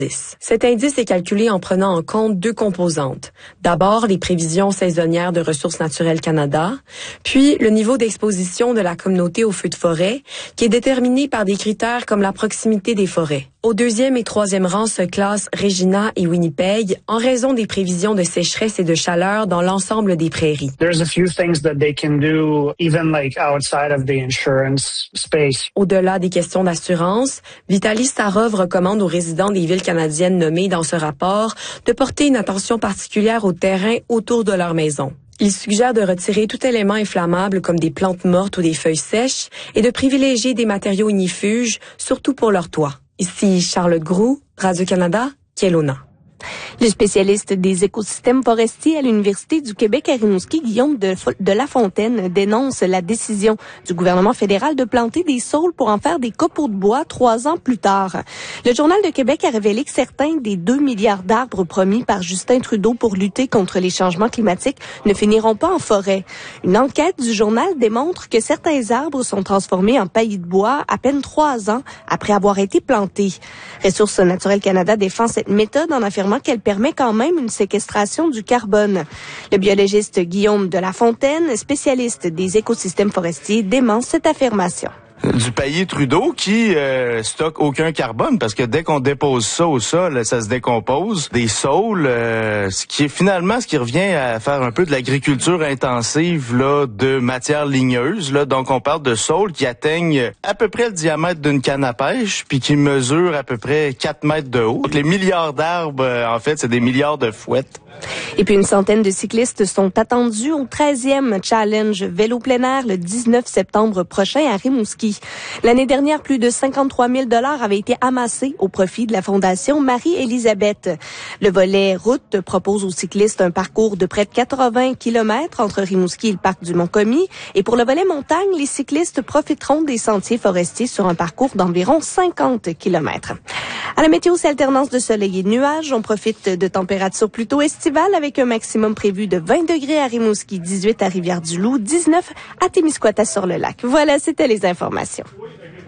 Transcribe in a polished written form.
Cet indice est calculé en prenant en compte deux composantes. D'abord, les prévisions saisonnières de Ressources naturelles Canada, puis le niveau d'exposition de la communauté aux feux de forêt, qui est déterminé par des critères comme la proximité des forêts. Au deuxième et troisième rang se classent Regina et Winnipeg en raison des prévisions de sécheresse et de chaleur dans l'ensemble des prairies. There's a few things that they can do even like outside of the insurance space. Au-delà des questions d'assurance, Vitaly Starov recommande aux résidents des villes canadiennes nommées dans ce rapport de porter une attention particulière au terrain autour de leur maison. Il suggère de retirer tout élément inflammable comme des plantes mortes ou des feuilles sèches et de privilégier des matériaux ignifuges, surtout pour leur toit. Ici Charlotte Groux, Radio-Canada, Kelowna. Le spécialiste des écosystèmes forestiers à l'Université du Québec à Rimouski, Guillaume de Lafontaine, dénonce la décision du gouvernement fédéral de planter des saules pour en faire des copeaux de bois 3 ans plus tard. Le Journal de Québec a révélé que certains des 2 milliards d'arbres promis par Justin Trudeau pour lutter contre les changements climatiques ne finiront pas en forêt. Une enquête du journal démontre que certains arbres sont transformés en paillis de bois à peine 3 ans après avoir été plantés. Ressources naturelles Canada défend cette méthode en affirmant qu'elle permet quand même une séquestration du carbone. Le biologiste Guillaume de Lafontaine, spécialiste des écosystèmes forestiers, dément cette affirmation. Du paillis Trudeau qui stocke aucun carbone parce que dès qu'on dépose ça au sol, ça se décompose. Des saules, ce qui revient à faire un peu de l'agriculture intensive là de matières ligneuses là. Donc on parle de saules qui atteignent à peu près le diamètre d'une canne à pêche puis qui mesurent à peu près 4 mètres de haut. Donc les milliards d'arbres, en fait, c'est des milliards de fouettes. Et puis une centaine de cyclistes sont attendus au 13e Challenge Vélo plein air le 19 septembre prochain à Rimouski. L'année dernière, plus de 53 000 $ avaient été amassés au profit de la Fondation Marie-Élisabeth. Le volet route propose aux cyclistes un parcours de près de 80 km entre Rimouski et le parc du Mont-Commis. Et pour le volet montagne, les cyclistes profiteront des sentiers forestiers sur un parcours d'environ 50 km. À la météo, c'est alternance de soleil et de nuages. On profite de températures plutôt estivales avec un maximum prévu de 20 degrés à Rimouski, 18 à Rivière-du-Loup, 19 à Témiscouata sur le lac. Voilà, c'était les informations.